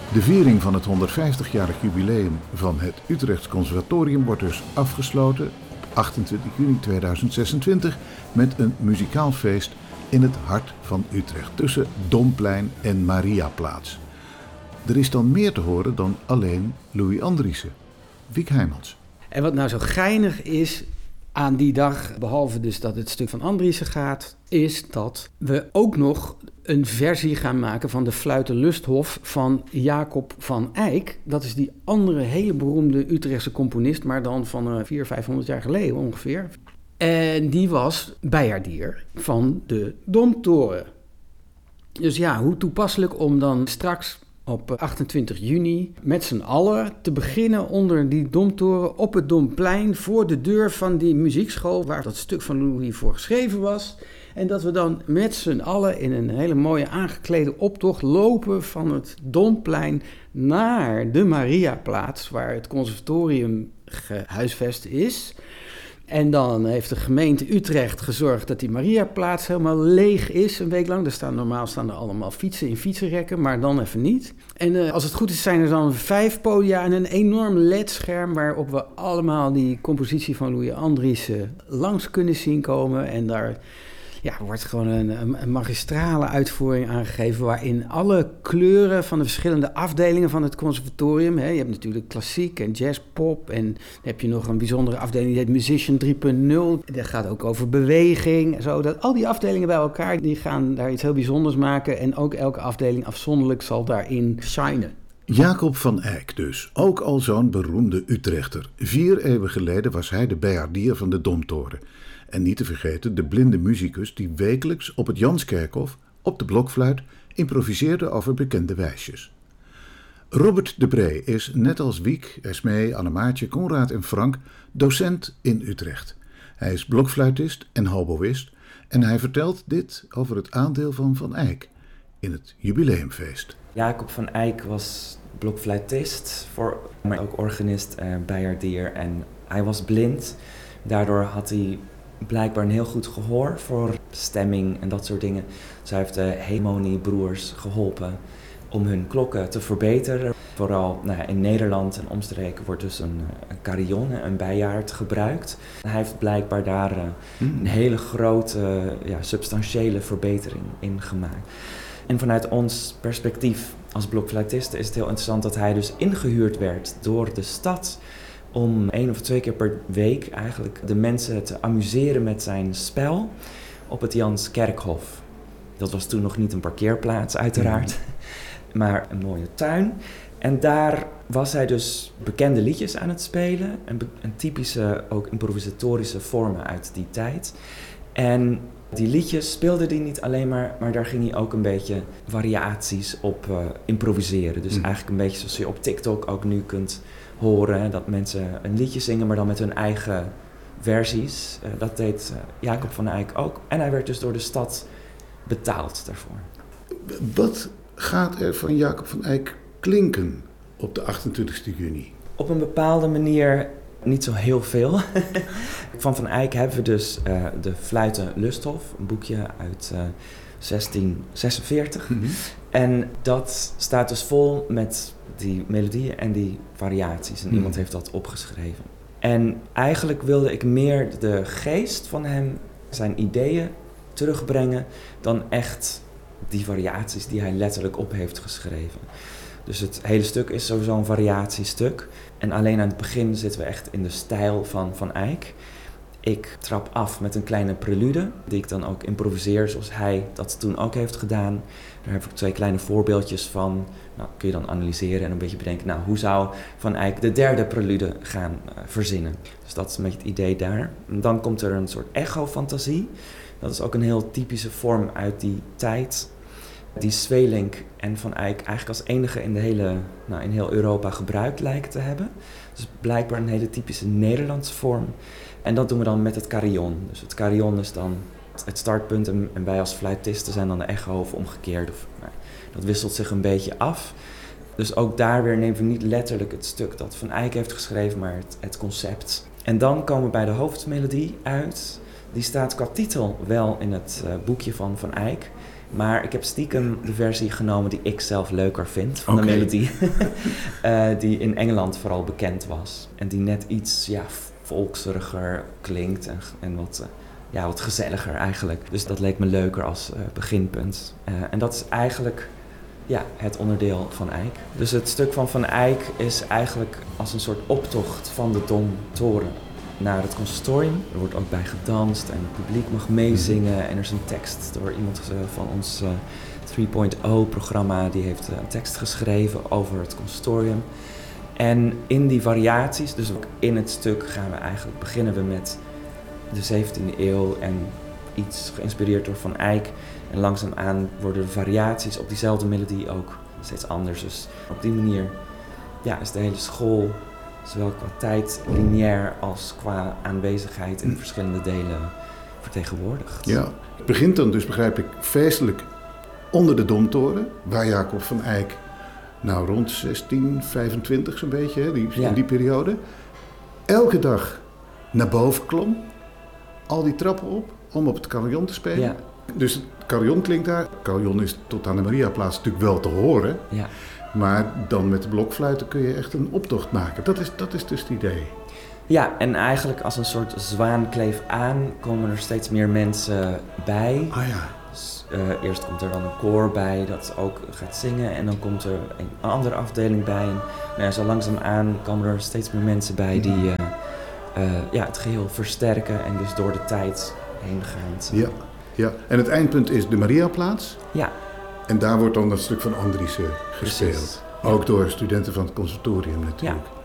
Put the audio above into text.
De viering van het 150-jarig jubileum van het Utrechts Conservatorium wordt dus afgesloten op 28 juni 2026 met een muzikaal feest in het hart van Utrecht tussen Domplein en Mariaplaats. Er is dan meer te horen dan alleen Louis Andriessen. Wiek Heijmans. En wat nou zo geinig is aan die dag, behalve dus dat het stuk van Andriessen gaat, is dat we ook nog een versie gaan maken van de Fluitenlusthof van Jacob van Eyck. Dat is die andere hele beroemde Utrechtse componist, maar dan van 400, 500 jaar geleden ongeveer. En die was bijaardier van de Domtoren. Dus ja, hoe toepasselijk om dan straks op 28 juni met z'n allen te beginnen onder die Domtoren op het Domplein voor de deur van die muziekschool waar dat stuk van Louis voor geschreven was. En dat we dan met z'n allen in een hele mooie aangeklede optocht lopen van het Domplein naar de Mariaplaats waar het conservatorium gehuisvest is. En dan heeft de gemeente Utrecht gezorgd dat die Mariaplaats helemaal leeg is een week lang. Normaal staan er allemaal fietsen in fietsenrekken, maar dan even niet. En als het goed is zijn er dan 5 podia en een enorm LED-scherm waarop we allemaal die compositie van Louis Andriessen langs kunnen zien komen. En daar wordt gewoon een magistrale uitvoering aangegeven waarin alle kleuren van de verschillende afdelingen van het conservatorium, je hebt natuurlijk klassiek en jazz, pop en dan heb je nog een bijzondere afdeling die heet Musician 3.0. Dat gaat ook over beweging. Zo, dat al die afdelingen bij elkaar die gaan daar iets heel bijzonders maken en ook elke afdeling afzonderlijk zal daarin shinen. Jacob van Eyck dus, ook al zo'n beroemde Utrechter. 4 eeuwen geleden was hij de bijaardier van de Domtoren. En niet te vergeten de blinde muzikus die wekelijks op het Janskerkhof op de blokfluit improviseerde over bekende wijsjes. Robert de Bree is net als Wiek, Esmee, Annemaatje, Konrad en Frank docent in Utrecht. Hij is blokfluitist en hoboïst en hij vertelt dit over het aandeel van Eyck in het jubileumfeest. Jacob van Eyck was blokfluitist, maar ook organist, bijaardier en hij was blind. Daardoor had hij blijkbaar een heel goed gehoor voor stemming en dat soort dingen. Zij heeft de Hemoniebroers geholpen om hun klokken te verbeteren. Vooral in Nederland en omstreken wordt dus een carillon, een bijaard, gebruikt. Hij heeft blijkbaar daar een hele grote, substantiële verbetering in gemaakt. En vanuit ons perspectief als blokfluitisten is het heel interessant dat hij dus ingehuurd werd door de stad om 1 of 2 keer per week eigenlijk de mensen te amuseren met zijn spel op het Janskerkhof. Dat was toen nog niet een parkeerplaats uiteraard, maar een mooie tuin. En daar was hij dus bekende liedjes aan het spelen, een typische ook improvisatorische vormen uit die tijd. En die liedjes speelde hij niet alleen maar daar ging hij ook een beetje variaties op improviseren. Dus eigenlijk een beetje zoals je op TikTok ook nu kunt horen, dat mensen een liedje zingen, maar dan met hun eigen versies. Dat deed Jacob van Eyck ook. En hij werd dus door de stad betaald daarvoor. Wat gaat er van Jacob van Eyck klinken op de 28 juni? Op een bepaalde manier niet zo heel veel. Van Eyck hebben we dus de Fluitenlusthof, een boekje uit 1646. Mm-hmm. En dat staat dus vol met die melodieën en die variaties. En iemand heeft dat opgeschreven. En eigenlijk wilde ik meer de geest van hem, zijn ideeën terugbrengen, dan echt die variaties die hij letterlijk op heeft geschreven. Dus het hele stuk is sowieso een variatiestuk. En alleen aan het begin zitten we echt in de stijl van Eyck. Ik trap af met een kleine prelude, die ik dan ook improviseer zoals hij dat toen ook heeft gedaan. Daar heb ik 2 kleine voorbeeldjes van. Nou, kun je dan analyseren en een beetje bedenken, hoe zou Van Eyck de 3e prelude gaan verzinnen. Dus dat is een beetje het idee daar. En dan komt er een soort echo-fantasie. Dat is ook een heel typische vorm uit die tijd, die Sweelinck en Van Eyck eigenlijk als enige in in heel Europa gebruikt lijken te hebben. Dus blijkbaar een hele typische Nederlandse vorm. En dat doen we dan met het carillon. Dus het carillon is dan het startpunt en wij als fluitisten zijn dan de echo of omgekeerd. Dat wisselt zich een beetje af. Dus ook daar weer nemen we niet letterlijk het stuk dat Van Eyck heeft geschreven, maar het concept. En dan komen we bij de hoofdmelodie uit. Die staat qua titel wel in het boekje van Eyck. Maar ik heb stiekem de versie genomen die ik zelf leuker vind van de melodie. Die in Engeland vooral bekend was. En die net iets volkseriger klinkt en wat gezelliger eigenlijk. Dus dat leek me leuker als beginpunt. En dat is eigenlijk het onderdeel van Eyck. Dus het stuk van Eyck is eigenlijk als een soort optocht van de Domtoren naar het conservatorium. Er wordt ook bij gedanst en het publiek mag meezingen. En er is een tekst door iemand van ons 3.0 programma. Die heeft een tekst geschreven over het conservatorium. En in die variaties, dus ook in het stuk, beginnen we met de 17e eeuw en iets geïnspireerd door Van Eyck. En langzaamaan worden de variaties op diezelfde melodie ook steeds anders. Dus op die manier is de hele school, zowel qua tijd lineair als qua aanwezigheid in verschillende delen vertegenwoordigd. Ja, het begint dan dus, begrijp ik, feestelijk onder de Domtoren, waar Jacob van Eyck rond 1625 zo'n beetje, in die periode, elke dag naar boven klom, al die trappen op, om op het carillon te spelen. Ja. Dus het carillon klinkt daar. Het carillon is tot aan de Mariaplaats natuurlijk wel te horen. Ja. Maar dan met de blokfluiten kun je echt een optocht maken. Dat is dus het idee. Ja, en eigenlijk als een soort zwaan kleef aan komen er steeds meer mensen bij. Ah ja. Dus, eerst komt er dan een koor bij dat ook gaat zingen. En dan komt er een andere afdeling bij. En zo langzaamaan komen er steeds meer mensen bij die het geheel versterken. En dus door de tijd heen gaan. Ja, en het eindpunt is de Mariaplaats. Ja. En daar wordt dan dat stuk van Andriessen gespeeld. Precies. Ook door studenten van het conservatorium natuurlijk. Ja.